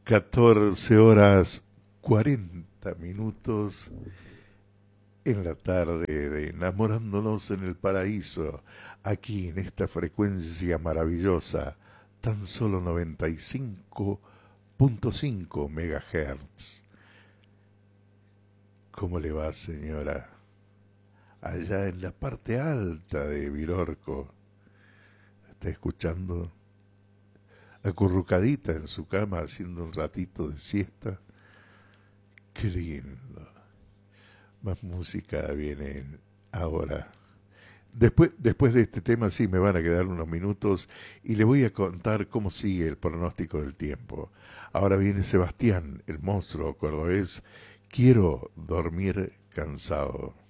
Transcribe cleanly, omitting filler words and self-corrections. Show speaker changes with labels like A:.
A: 14 horas 40 minutos en la tarde de Enamorándonos en el Paraíso, aquí en esta frecuencia maravillosa, tan solo 95.5 megahertz. ¿Cómo le va, señora? Allá en la parte alta de Virorco, está escuchando, acurrucadita en su cama haciendo un ratito de siesta. Qué lindo. Más música viene ahora. Después de este tema sí me van a quedar unos minutos y le voy a contar cómo sigue el pronóstico del tiempo. Ahora viene Sebastián, el monstruo cordobés. Quiero dormir cansado.